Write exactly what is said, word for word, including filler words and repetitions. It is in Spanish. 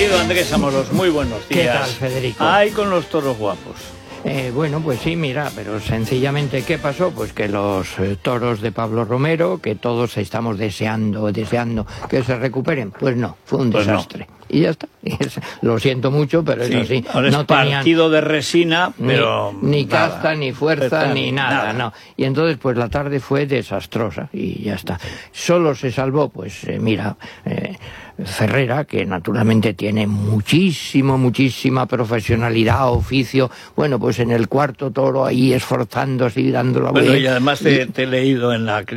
Querido Andrés Amorós, muy buenos días. ¿Qué tal, Federico? Ay, con los toros guapos. Eh, bueno, pues sí, mira, pero sencillamente, ¿qué pasó? Pues que los eh, toros de Pablo Romero, que todos estamos deseando, deseando que se recuperen, pues no, fue un Pues desastre. No. Y ya está. Lo siento mucho, pero sí, es así. Ahora no es partido de resina, pero Ni, ni nada, casta, ni fuerza, está, ni nada, nada, no. Y entonces, pues la tarde fue desastrosa y ya está. Solo se salvó, pues eh, mira, eh, Ferrera, que naturalmente tiene muchísimo, muchísima profesionalidad, oficio. Bueno, pues en el cuarto toro ahí esforzándose y dando la vuelta. Bueno, y además te, te he leído en la